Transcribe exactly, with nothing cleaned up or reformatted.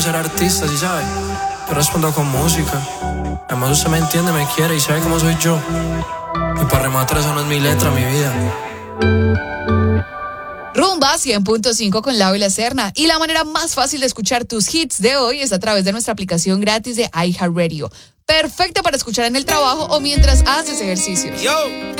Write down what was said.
ser artista, ¿sí sabes? Yo respondo con música. Además usted me entiende, me quiere y sabe cómo soy yo. Y para rematar eso no es mi letra, mi vida. Rumba cien punto cinco con Lau y la Serna. Y la manera más fácil de escuchar tus hits de hoy es a través de nuestra aplicación gratis de iHeartRadio. Perfecta para escuchar en el trabajo o mientras haces ejercicios. Yo.